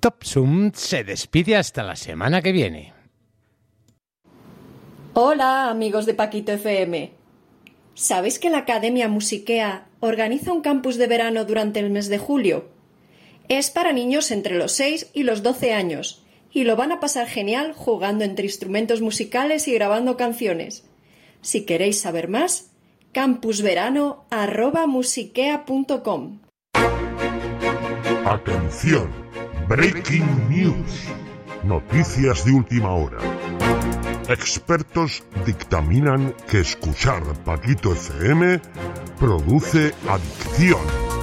Topsum se despide hasta la semana que viene. Hola, amigos de Paquito FM. ¿Sabéis que la Academia Musiquea organiza un campus de verano durante el mes de julio? Es para niños entre los 6 y los 12 años y lo van a pasar genial jugando entre instrumentos musicales y grabando canciones. Si queréis saber más, campusverano@musiquea.com. Atención, Breaking News. Noticias de última hora. Expertos dictaminan que escuchar Paquito FM produce adicción.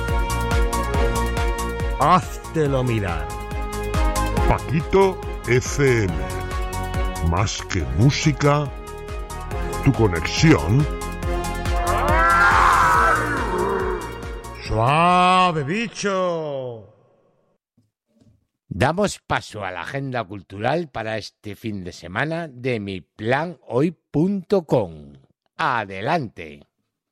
Háztelo mirar. Paquito FM. Más que música, tu conexión. ¡Suave, bicho! Damos paso a la agenda cultural para este fin de semana de miplanohoy.com. ¡Adelante!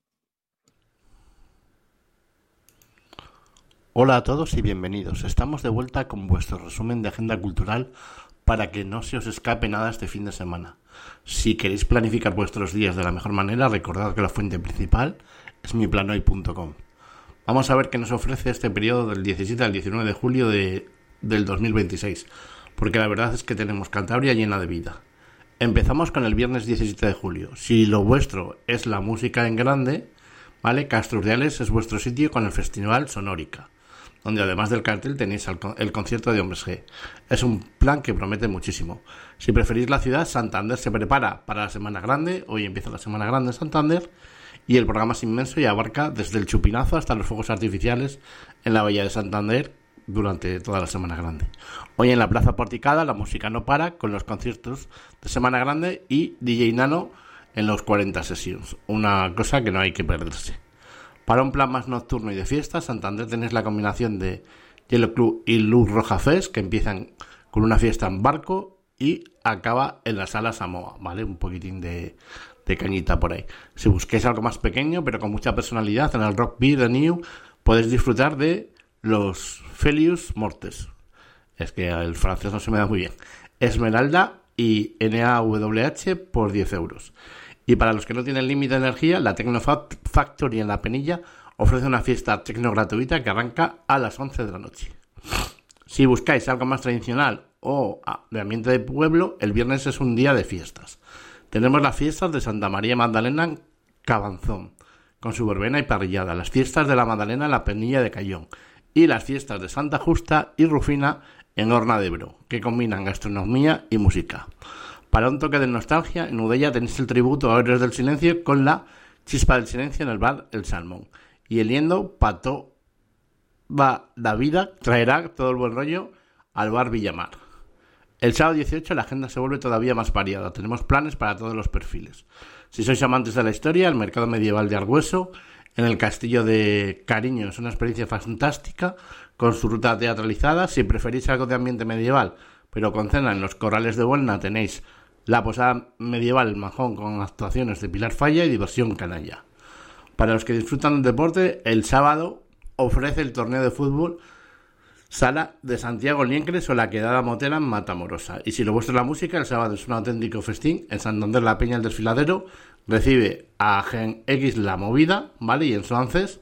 Hola a todos y bienvenidos. Estamos de vuelta con vuestro resumen de agenda cultural para que no se os escape nada este fin de semana. Si queréis planificar vuestros días de la mejor manera, recordad que la fuente principal es miplanohoy.com. Vamos a ver qué nos ofrece este periodo del 17 al 19 de julio del 2026, porque la verdad es que tenemos Cantabria llena de vida. Empezamos con el viernes 17 de julio. Si lo vuestro es la música en grande, ¿vale? Castro Urdiales es vuestro sitio con el Festival Sonórica, donde además del cartel tenéis el concierto de Hombres G. Es un plan que promete muchísimo. Si preferís la ciudad, Santander se prepara para la Semana Grande. Hoy empieza la Semana Grande en Santander y el programa es inmenso y abarca desde el chupinazo hasta los fuegos artificiales en la Bahía de Santander durante toda la Semana Grande. Hoy en la Plaza Porticada la música no para con los conciertos de Semana Grande y DJ Nano en los 40 Sessions, una cosa que no hay que perderse. Para un plan más nocturno y de fiesta, Santander tenéis la combinación de Yellow Club y Luz Roja Fest, que empiezan con una fiesta en barco y acaba en la Sala Samoa, ¿vale? Un poquitín de cañita por ahí. Si busquéis algo más pequeño, pero con mucha personalidad, en el Rock Beer de New podéis disfrutar de los Felius Mortes. Es que el francés no se me da muy bien. Esmeralda y NAWH por 10 euros. Y para los que no tienen límite de energía, la Techno Factory en La Penilla ofrece una fiesta tecno gratuita que arranca a las 11 de la noche. Si buscáis algo más tradicional o de ambiente de pueblo, el viernes es un día de fiestas. Tenemos las fiestas de Santa María Magdalena en Cabanzón, con su verbena y parrillada, las fiestas de la Magdalena en La Penilla de Cayón y las fiestas de Santa Justa y Rufina en Horna de Ebro, que combinan gastronomía y música. Para un toque de nostalgia, en Udella tenéis el tributo a Héroes del Silencio con la Chispa del Silencio en el bar El Salmón. Y el Yendo Pato va la vida traerá todo el buen rollo al bar Villamar. El sábado 18 la agenda se vuelve todavía más variada. Tenemos planes para todos los perfiles. Si sois amantes de la historia, el mercado medieval de Argüeso, en el castillo de Cariño, es una experiencia fantástica con su ruta teatralizada. Si preferís algo de ambiente medieval, pero con cena en los Corrales de Buelna, tenéis la posada medieval El Majón con actuaciones de Pilar Falla y diversión canalla. Para los que disfrutan del deporte, el sábado ofrece el torneo de fútbol Sala de Santiago Liencres o la Quedada Motera en Matamorosa. Y si lo vuestro es la música, el sábado es un auténtico festín. En Santander la Peña el Desfiladero recibe a Gen X La Movida, ¿vale? Y en Suances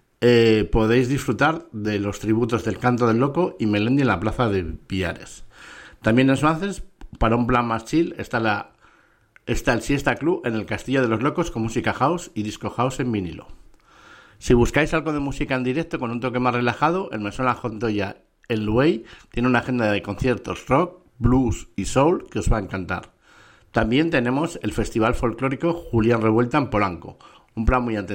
podéis disfrutar de los tributos del Canto del Loco y Melendi en la Plaza de Villares. También en Suances, para un plan más chill, está el Siesta Club en el Castillo de los Locos con música house y disco house en vinilo. Si buscáis algo de música en directo con un toque más relajado, el Mesón La Jontoya en Luey tiene una agenda de conciertos rock, blues y soul que os va a encantar. También tenemos el Festival Folclórico Julián Revuelta en Polanco, un plan muy